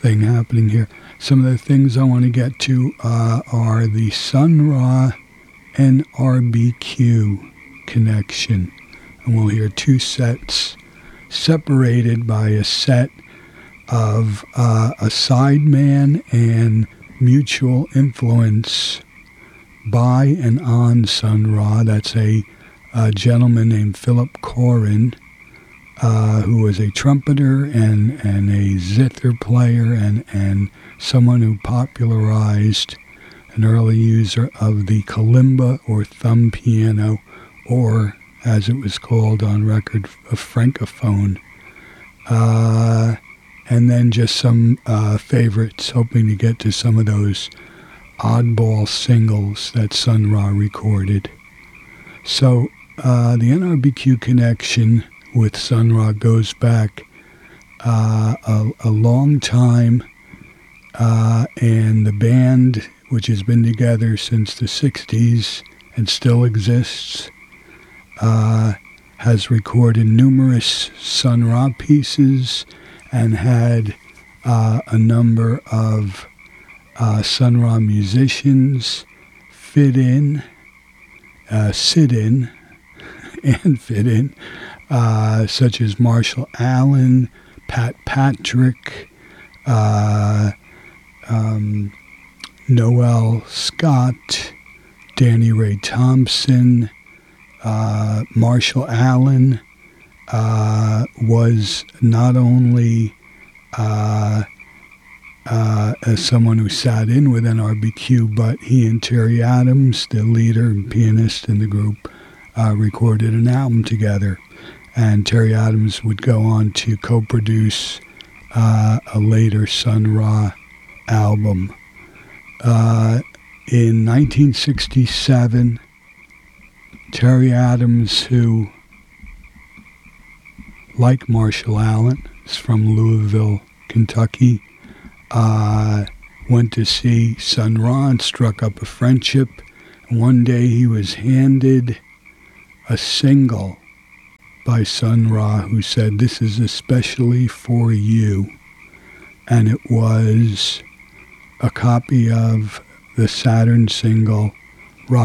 thing happening here. Some of the things I want to get to are the Sun Ra and RBQ connection. And we'll hear two sets separated by a set of a sideman and mutual influence by and on Sun Ra. That's a gentleman named Philip Corin, who was a trumpeter and a zither player and someone who popularized an early user of the kalimba or thumb piano, or as it was called on record, a francophone. And then just some favorites, hoping to get to some of those oddball singles that Sun Ra recorded. So the NRBQ connection with Sun Ra goes back a long time, and the band, which has been together since the 60s and still exists, has recorded numerous Sun Ra pieces and had a number of Sun Ra musicians sit in, and fit in, such as Marshall Allen, Pat Patrick, Noel Scott, Danny Ray Thompson. Marshall Allen was not only as someone who sat in with NRBQ, but he and Terry Adams, the leader and pianist in the group, recorded an album together. And Terry Adams would go on to co-produce a later Sun Ra album. In 1967, Terry Adams, who, like Marshall Allen, is from Louisville, Kentucky, went to see Sun Ra and struck up a friendship. And one day he was handed a single by Sun Ra, who said, "This is especially for you." And it was a copy of the Saturn single